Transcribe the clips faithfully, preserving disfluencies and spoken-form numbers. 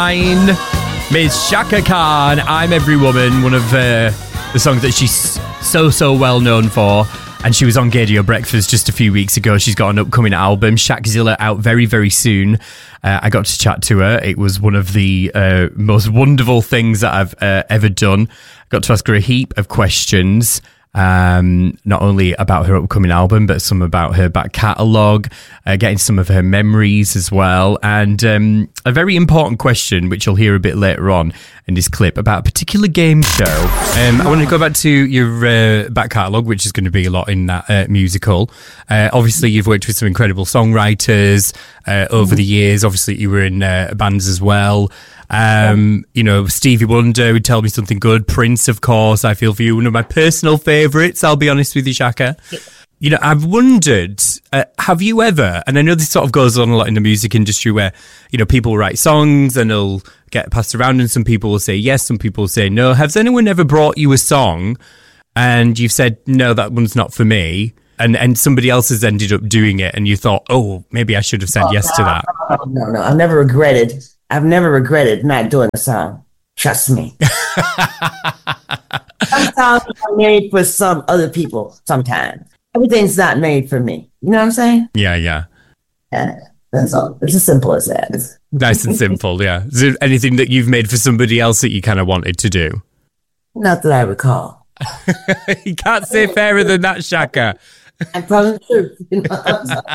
Nine, Miss Chaka Khan, I'm Every Woman, one of uh, the songs that she's so, so well known for. And she was on Gadio Breakfast just a few weeks ago. She's got an upcoming album, Shakzilla, out very, very soon. Uh, I got to chat to her. It was one of the uh, most wonderful things that I've uh, ever done. I got to ask her a heap of questions. Um, not only about her upcoming album, but some about her back catalogue, uh, getting some of her memories as well. And um, a very important question, which you'll hear a bit later on in this clip, about a particular game show. Um, I want to go back to your uh, back catalogue, which is going to be a lot in that uh, musical. Uh, obviously, you've worked with some incredible songwriters uh, over the years. Obviously, you were in uh, bands as well. Um, you know, Stevie Wonder would tell me something good. Prince, of course, I feel for you. One of my personal favourites, I'll be honest with you, Chaka. You know, I've wondered, uh, have you ever, and I know this sort of goes on a lot in the music industry where, you know, people write songs and they'll get passed around and some people will say yes, some people will say no. Has anyone ever brought you a song and you've said, no, that one's not for me, and, and somebody else has ended up doing it and you thought, oh, maybe I should have said oh, yes no, to that? No, no, I've never regretted I've never regretted not doing a song. Trust me. Sometimes I'm made for some other people. Sometimes everything's not made for me. You know what I'm saying? Yeah, yeah. Yeah, that's all. It's as simple as that. Nice and simple, yeah. Is there anything that you've made for somebody else that you kind of wanted to do? Not that I recall. You can't say fairer than that, Chaka. I'm telling the truth. You know?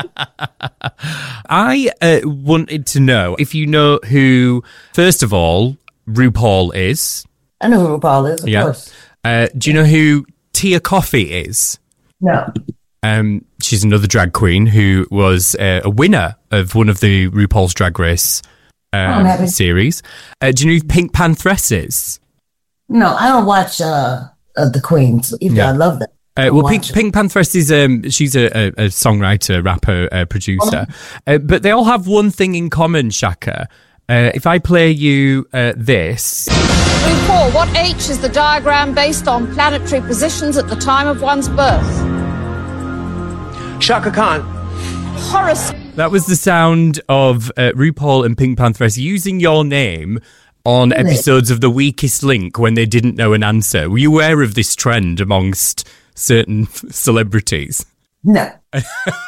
I uh, wanted to know if you know who, first of all, RuPaul is. I know who RuPaul is, of yeah. course. Uh, do you know who Tia Coffee is? No. Um, she's another drag queen who was uh, a winner of one of the RuPaul's Drag Race um, oh, series. Uh, do you know who Pink Panthress is? No, I don't watch uh, uh, the Queens, even yeah. though I love them. Uh, well, Pink, Pink Panthress is um, she's a, a, a songwriter, rapper, uh, producer, uh, but they all have one thing in common, Chaka. Uh, if I play you uh, this, RuPaul, what H is the diagram based on planetary positions at the time of one's birth? Chaka Khan. Horus. That was the sound of uh, RuPaul and Pink Panthress using your name on episodes of The Weakest Link when they didn't know an answer. Were you aware of this trend amongst certain celebrities? No. I'm,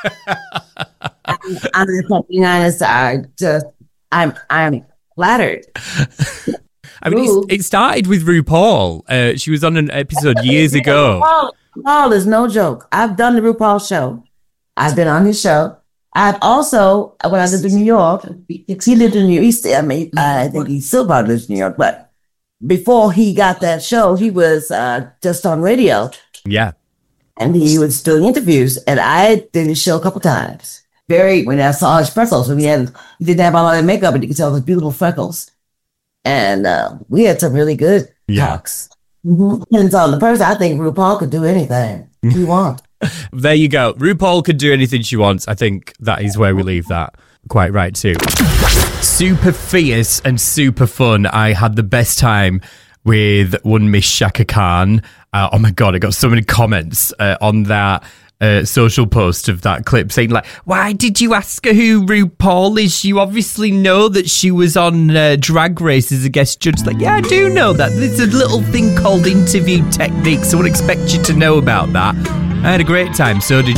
I'm being honest. I just, I'm, I'm flattered. I mean, it's, it started with RuPaul. Uh, she was on an episode years ago. RuPaul, RuPaul is no joke. I've done the RuPaul show. I've been on his show. I've also, when I lived in New York, because he lived in New York, I mean, I think he still probably lives in New York, but before he got that show, he was uh, just on radio. Yeah. And he was doing interviews, and I did his show a couple times. Very, when I saw his freckles, when he had, he didn't have all that makeup, but you could tell his beautiful freckles. And uh, we had some really good yeah. talks. Mm-hmm. And so the person, I think RuPaul could do anything he wants. There you go. RuPaul could do anything she wants. I think that is where we leave that. Quite right too. Super fierce and super fun. I had the best time with one Miss Chaka Khan. Uh, oh my God, I got so many comments uh, on that uh, social post of that clip saying like, why did you ask her who RuPaul is? You obviously know that she was on uh, Drag Race as a guest judge. Like, yeah, I do know that. There's a little thing called interview techniques. I would expect you to know about that. I had a great time, so did